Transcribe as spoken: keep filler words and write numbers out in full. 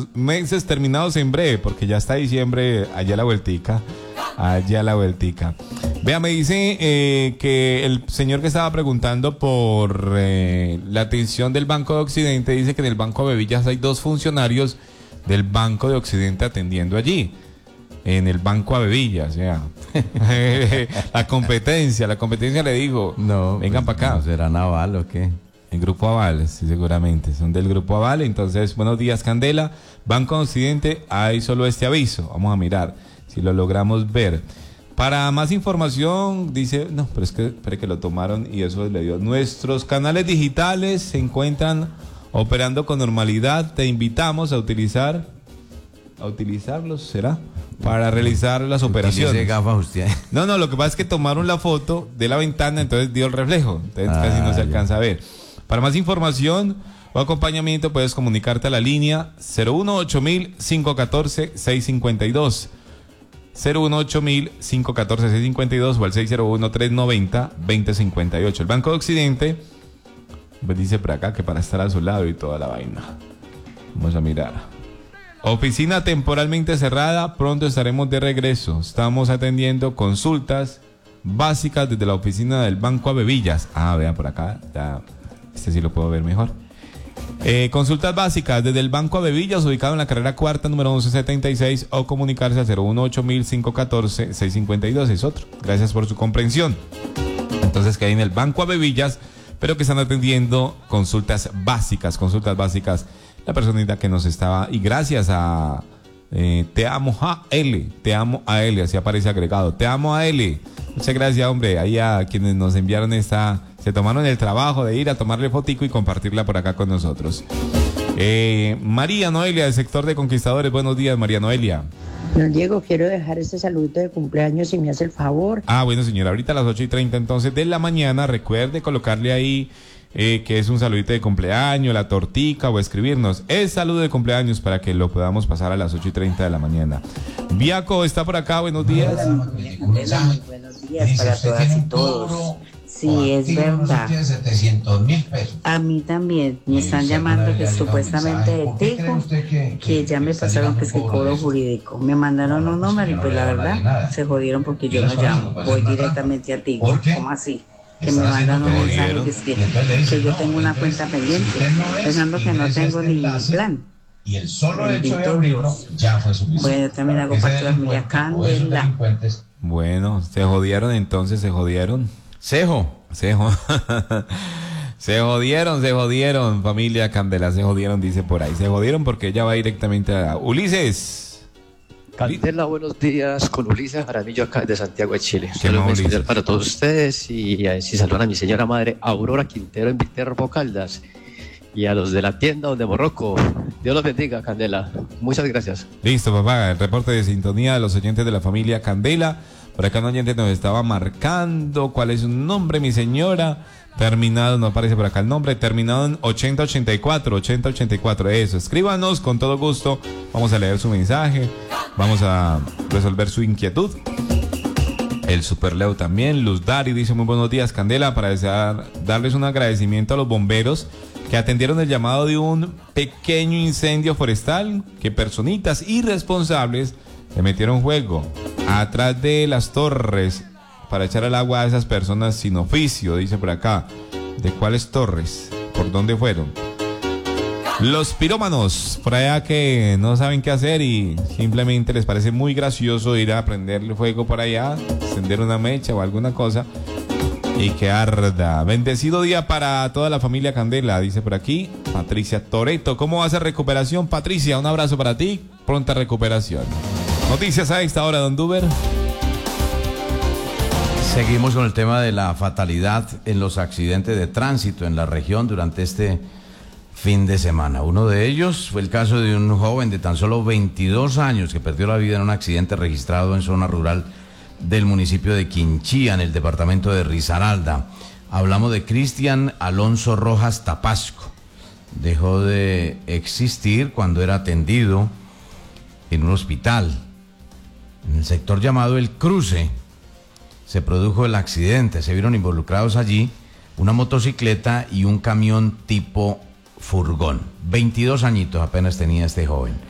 los meses terminados en breve, porque ya está diciembre, allá a la vueltica, allá a la vueltica. Vea, me dice eh, que el señor que estaba preguntando por eh, la atención del Banco de Occidente, dice que en el Banco de Bevillas hay dos funcionarios del Banco de Occidente atendiendo allí, en el Banco Avevillas, o sea, la competencia, la competencia le digo, no, vengan pues, para acá. ¿no será Naval o qué? El Grupo Aval, sí, seguramente, son del Grupo Aval. Entonces, buenos días, Candela, Banco de Occidente, hay solo este aviso, vamos a mirar si lo logramos ver. Para más información, dice, no, pero es que, pero que lo tomaron y eso le dio. Nuestros canales digitales se encuentran operando con normalidad, te invitamos a utilizar, a utilizarlos, ¿será? Para realizar las operaciones. Gafas usted. No, no, lo que pasa es que tomaron la foto de la ventana, entonces dio el reflejo, entonces ah, casi no se alcanza ya. a ver. Para más información o acompañamiento puedes comunicarte a la línea cero uno ocho mil cinco uno cuatro seis cinco dos, cero uno ocho mil cinco uno cuatro seis cinco dos o al seis cero uno tres nueve cero dos cero cinco ocho. El Banco de Occidente pues dice por acá que para estar a su lado y toda la vaina. Vamos a mirar. Oficina temporalmente cerrada, pronto estaremos de regreso. Estamos atendiendo consultas básicas desde la oficina del Banco Avevillas. Ah, vean por acá, ya, este sí lo puedo ver mejor. Eh, consultas básicas desde el Banco Avevillas, ubicado en la carrera cuarta, número once setenta y seis, o comunicarse al cero uno ocho mil cinco uno cuatro seis cinco dos, es otro. Gracias por su comprensión. Entonces, que hay en el Banco Avevillas, pero que están atendiendo consultas básicas, consultas básicas. La personita que nos estaba, y gracias a eh, Te Amo a L, Te Amo a L, así aparece agregado, Te Amo a L. Muchas gracias, hombre, ahí a quienes nos enviaron esta, se tomaron el trabajo de ir a tomarle fotico y compartirla por acá con nosotros. Eh, María Noelia, del sector de Conquistadores, buenos días, María Noelia. Don Diego, quiero dejar este saludito de cumpleaños si me hace el favor. Ah, bueno, señora, ahorita a las ocho y treinta entonces de la mañana, recuerde colocarle ahí Eh, que es un saludito de cumpleaños, la tortica o escribirnos el saludo de cumpleaños para que lo podamos pasar a las ocho y treinta de la mañana. Viaco está por acá, buenos días. Hola, muy buenos días para todas y todos. Sí, es verdad. A mí también me están llamando que supuestamente de Tigo, que ya me pasaron que es que cobro jurídico. Me mandaron un número y pues la verdad se jodieron porque yo no llamo, voy directamente a Tigo. ¿Cómo así? Que me mandan un mensaje que, es que, que yo tengo una cuenta pendiente, pensando que no tengo ni plan. Y el solo hecho de abrirlo ya fue suficiente. Bueno, yo también hago parte de la familia Candela. Bueno, se jodieron entonces, se jodieron. Cejo. Cejo. Se jodieron, se jodieron, familia Candela, se jodieron, dice por ahí. Se jodieron porque ella va directamente a Ulises. Candela, buenos días, con Ulises Jaramillo acá de Santiago de Chile. Saludos muy especial para todos ustedes y a si saludan a mi señora madre Aurora Quintero en Viterbo Caldas y a los de la tienda donde Morroco. Dios los bendiga, Candela. Muchas gracias. Listo, papá, el reporte de sintonía de los oyentes de la familia Candela. Por acá un oyente nos estaba marcando cuál es su nombre, mi señora. Terminado, no aparece por acá el nombre, terminado en ochenta ochenta y cuatro, ochenta ochenta y cuatro, eso, escríbanos con todo gusto, vamos a leer su mensaje, vamos a resolver su inquietud. El Super Leo también, Luz Dari dice muy buenos días, Candela, para desear, darles un agradecimiento a los bomberos que atendieron el llamado de un pequeño incendio forestal, que personitas irresponsables le metieron fuego atrás de las torres para echar al agua a esas personas sin oficio, dice por acá. ¿De cuáles torres? ¿Por dónde fueron? Los pirómanos, por allá que no saben qué hacer y simplemente les parece muy gracioso ir a prenderle fuego por allá, encender una mecha o alguna cosa y que arda. Bendecido día para toda la familia Candela, dice por aquí Patricia Toreto. ¿Cómo va esa recuperación, Patricia? Un abrazo para ti, pronta recuperación. Noticias a esta hora, don Duber. Seguimos con el tema de la fatalidad en los accidentes de tránsito en la región durante este fin de semana. Uno de ellos fue el caso de un joven de tan solo veintidós años que perdió la vida en un accidente registrado en zona rural del municipio de Quinchía, en el departamento de Risaralda. Hablamos de Cristian Alonso Rojas Tapasco. Dejó de existir cuando era atendido en un hospital en el sector llamado El Cruce. Se produjo el accidente, se vieron involucrados allí una motocicleta y un camión tipo furgón. veintidós añitos apenas tenía este joven.